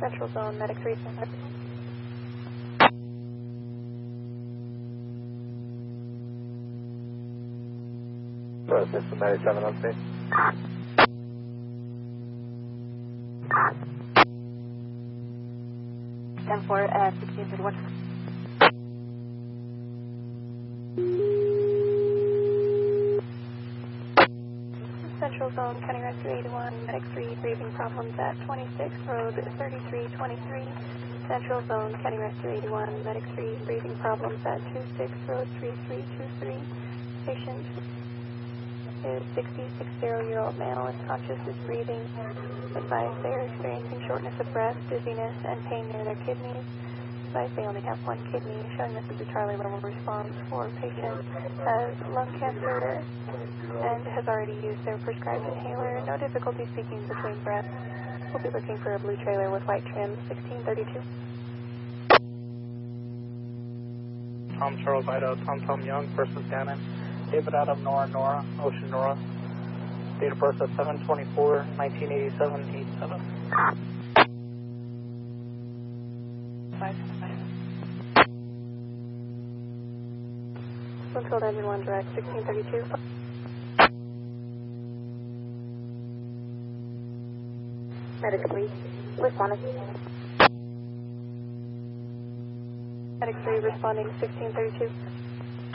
Central Zone, Medic 3. This is Medic 7 on state. 10-4 at 1631. Central Zone, County Rescue 81, Medic 3, breathing problems at 26, Road 3323. Central Zone, County Rescue 81, Medic 3, breathing problems at 26, Road 3323. Patient is 66-year-old male, is conscious, is breathing. Advised they are experiencing shortness of breath, dizziness, and pain near their kidneys. Advised they only have one kidney, showing this is a Charlie level response for patient has lung cancer and has already used their prescribed inhaler. No difficulty speaking between breaths. We'll be looking for a blue trailer with white trim, 1632. Tom Charles Idaho, Tom Young, person Shannon, David Adam Nora, Ocean Nora, date of birth of 7/24/1987, 87. Winfield Engine 1 direct, 1632. Medic 3, responding. Medic 3 responding, 1632.